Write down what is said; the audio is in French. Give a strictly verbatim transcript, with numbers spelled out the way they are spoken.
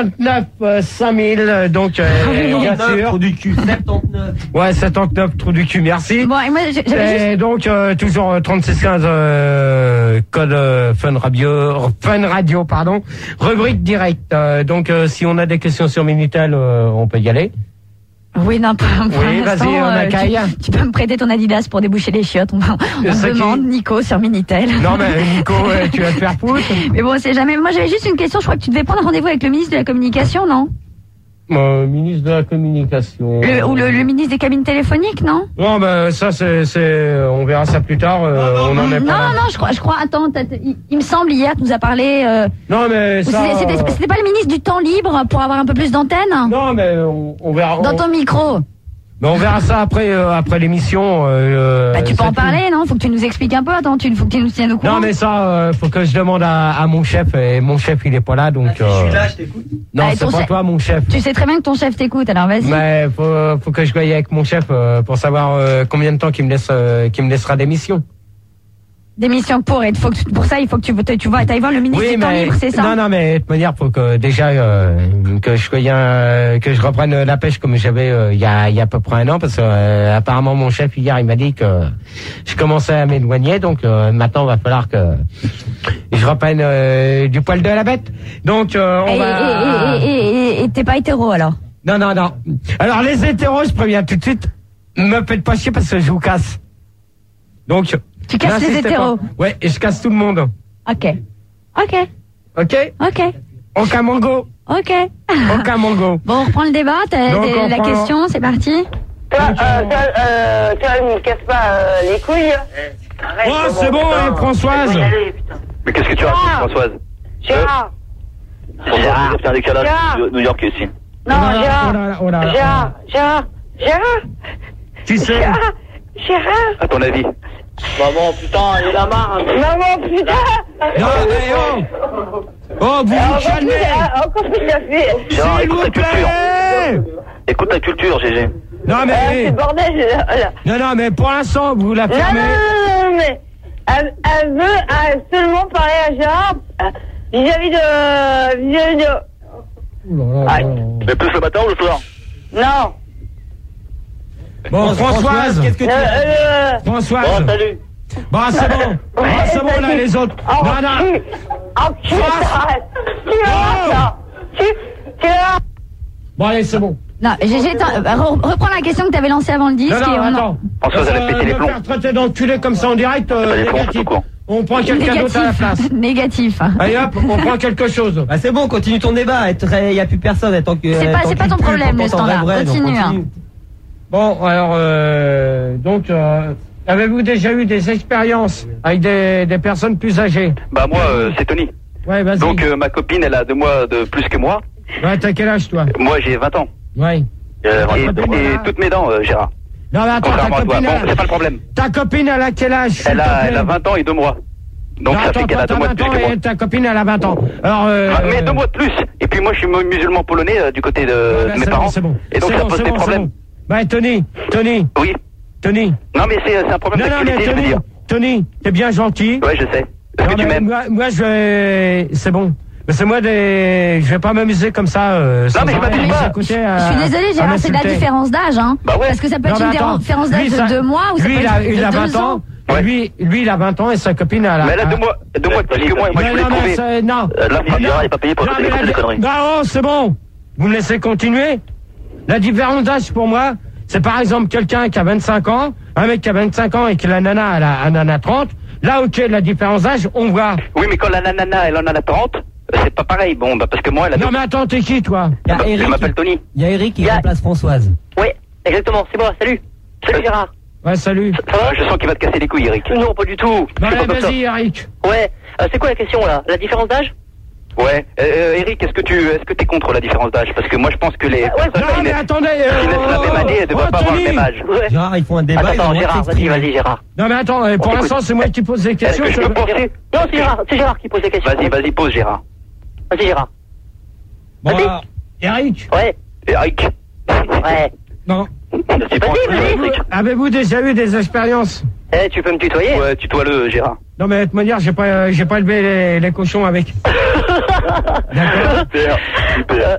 vingt-neuf cinq mille, donc euh, bien sûr. Trou du cul, soixante-dix-neuf. Ouais, soixante-neuf, trou du cul, merci. Bon, et moi, j'avais juste... Et donc, euh, toujours euh, trente-six quinze, euh, code euh, Fun Radio, Fun Radio, pardon, rubrique directe. Euh, donc, euh, si on a des questions sur Minitel, euh, on peut y aller. Oui, non, pour, pour oui, l'instant, vas-y, on euh, accueille. tu, tu peux me prêter ton Adidas pour déboucher les chiottes. On, va, on se demande, qui... Nico, sur Minitel. Non, mais Nico, ouais, tu vas te faire foutre. Mais bon, c'est jamais... Moi, j'avais juste une question. Je crois que tu devais prendre rendez-vous avec le ministre de la Communication, non? Euh, ministre de la Communication. Le, ou le, le ministre des cabines téléphoniques, non? Non, ben ça, c'est, c'est, on verra ça plus tard. Euh, on en est non, pas non, là. non, je crois, je crois. Attends, il, il me semble hier, tu nous as parlé. Euh, non, mais ça. C'était, c'était, c'était pas le ministre du temps libre pour avoir un peu plus d'antenne? Non, mais on, on verra. Dans on... ton micro. Mais on verra ça après, euh, après l'émission. Euh, bah, tu peux en tout. parler, non? Faut que tu nous expliques un peu. Attends, tu, faut que tu nous tiennes au courant. Non, mais ça, euh, faut que je demande à, à mon chef. Et mon chef, il est pas là, donc. Ah, si euh... je suis là, je t'écoute. Non, ah, c'est pas chef... toi, mon chef. Tu sais très bien que ton chef t'écoute, alors vas-y. Mais faut, faut que je voie avec mon chef euh, pour savoir euh, combien de temps qu'il me laisse, euh, qu'il me laissera d'émission. D'émission pour, et faut que, pour ça, il faut que tu, tu vas, t'ailles voir le ministre oui, du temps libre, c'est ça? Non, non, mais de toute manière, faut que déjà euh, que je euh, que je reprenne la pêche comme j'avais euh, il y a il y a à peu près un an, parce que euh, apparemment mon chef hier il m'a dit que je commençais à m'éloigner, donc euh, maintenant il va falloir que je reprenne euh, du poil de la bête. Donc euh, on et, va. Et, et, et, et t'es pas hétéro alors? Non, non, non. Alors les hétéros, je préviens tout de suite, me faites pas chier parce que je vous casse. Donc. Tu casses les hétéros? Pas. Ouais, et je casse tout le monde. Ok. Ok. Ok. Ok. Aucun mongo. Ok. Aucun mongo. Bon, on reprend le débat. T'as, Donc, la prend... question, c'est parti. Toi, euh, toi, euh, toi, ne me casse pas euh, les couilles. Arrête, oh, c'est bon, hein, Françoise. Aller, mais qu'est-ce que tu racontes, Françoise? Gérard. Euh, Gérard. C'est un décalage de New York ici. Non, Gérard. Oh là, Gérard. Gérard. Gérard. Tu sais. Gérard. Gérard. À ton avis? Maman, putain, il est la marre. Maman, putain. Non, mais oh. Oh, vous vous calmez. Encore plus la fille. Gérard, écoute ta culture. Écoute ta culture, G G. Non, mais. Euh, c'est bordel, là. Non, non, mais pour l'instant, vous la fermez. Non, non, non, non, mais. Elle, elle veut elle, seulement parler à Gérard vis-à-vis de. vis-à-vis de. Oh là là. Mais plus le matin ou le soir? Non. Bon, Françoise, qu'est-ce que tu euh, euh, Françoise. Bon, salut. Bon, c'est bon. Bon, c'est bon, là, les autres. Oh, Non, non. Oh, tu arrêtes. Tu arrêtes, Tu, tu arrêtes. Bon, allez, c'est bon. Non, j'ai, j'ai, reprends la question que t'avais lancée avant le disque. Non, non, et on attends. Françoise, elle a pété les Euh, plombs. faire traiter d'enculé comme ça en direct, euh, les plombs, négatif. c'est quoi? On prend quelqu'un d'autre à la place. Négatif. Allez hop, on prend quelque chose. Bah c'est bon, continue ton débat. Il n'y a plus personne. Tant que, C'est pas, tant c'est pas ton pue, problème, le pourtant, standard. vrai, donc Continue. continue. Bon, alors, euh, donc, euh, avez-vous déjà eu des expériences avec des, des personnes plus âgées? Bah moi, euh, c'est Tony. Ouais, vas-y. Donc euh, ma copine, elle a deux mois de plus que moi. Ouais, t'as quel âge, toi? Moi, j'ai vingt ans. Ouais. Euh, et, copine, et elle a- toutes mes dents, euh, Gérard. Non, mais attends, ta Contrairement à toi. copine, Bon, elle c'est a... pas le problème. ta copine, elle a quel âge? s'il Elle te a, plaît elle a vingt ans et deux mois. Donc non, ça attends, fait qu'elle a toi, deux mois de t'as plus vingt que ans moi. et ta copine, elle a vingt ans. Alors, euh... Ah, mais deux mois de plus. Et puis moi, je suis musulman polonais euh, du côté de, Ouais, de bah, mes c'est parents. bon, c'est bon. Et donc C'est ça bon, pose c'est des bon, c'est problèmes. bon. Bah, Tony, Tony, Oui. Tony. Non, mais c'est c'est un problème Non, non, mais d'actualité, je veux Tony, dire. Tony, t'es bien gentil. Ouais, je sais. Est-ce Non, que tu mais m'aimes? moi, moi, je vais... C'est bon. Mais c'est moi des... Je vais pas m'amuser comme ça. Euh, sans mais je arrêter m'amuse de pas. s'écouter à- Je suis désolée, à Gérard, c'est de la m'insulter. différence d'âge, hein. Bah ouais. Parce que ça peut être Non, une mais attends, différence d'âge lui, de ça- deux mois ou ça lui, peut il être a, de il a deux vingt ans. Ouais. Lui, lui, il a vingt ans et sa copine, elle a... Mais elle a deux mois, deux mois de plus que moi. Et moi, je Mais voulais non, mais trouver. c'est- non. Euh, là, Mais Gérard, non. il est pas payé pour Non, écouter mais des la- conneries. Non, oh, c'est bon. Vous me laissez continuer. La différence d'âge pour moi, c'est par exemple quelqu'un qui a vingt-cinq ans, un mec qui a vingt-cinq ans et que la nana, elle a, elle en a trente. Là, ok, la différence d'âge, on voit. Oui, mais quand la nanana, elle en a trente, c'est pas pareil. Bon, bah, parce que moi, elle a Non, deux. mais attends, t'es qui, toi? Il y a Bah, je Eric, m'appelle Tony. il y a Eric qui Il y a- remplace Françoise. Oui, exactement, c'est moi, salut. Salut Gérard. Ouais, salut. Ça va? Je sens qu'il va te casser les couilles, Eric. Non, pas du tout. Bon, Je suis allez, pas comme ça. vas-y, Eric. Ouais, euh, c'est quoi la question là? La différence d'âge? Ouais. Euh, euh, Eric, est-ce que tu est-ce que t'es contre la différence d'âge? Parce que moi, je pense que les ouais, personnes Non, qui mais naissent, attendez. qui naissent la même année, elles ne oh, doivent pas avoir le Tony. même âge. Ouais. Gérard, ils font un débat. Attends, ils ont attends, le droit de Gérard, vas-y, s'exprimer. vas-y, Gérard. Non, mais attends, euh, pour Écoute. l'instant, c'est moi qui pose des questions. Est-ce que je je- peux penser? Non, c'est Gérard, c'est Gérard qui pose les questions. Vas-y, vas-y, pose, Gérard. Vas-y, Gérard. Bon, Vas-y. alors, Eric. Ouais. Eric. Ouais. Non. C'est bon, Vas-y, vas-y. Eric. Avez-vous déjà eu des expériences? Eh, tu peux me tutoyer? Ouais, tutoie-le, Gérard. Non, mais de toute manière, j'ai pas, j'ai pas élevé les, les cochons avec. D'accord. Super, super.